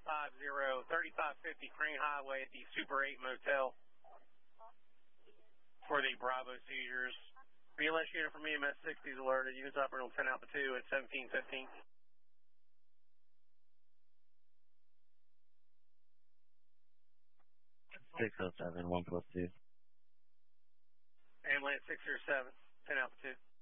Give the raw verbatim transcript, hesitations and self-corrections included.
five zero, thirty-five fifty Crane Highway at the Super eight Motel for the Bravo seizures. B L S unit from E M S sixty is alerted. Units operating on ten Alpha two at seventeen fifteen. six oh seven, one plus two. Ambulance six oh seven, ten Alpha two.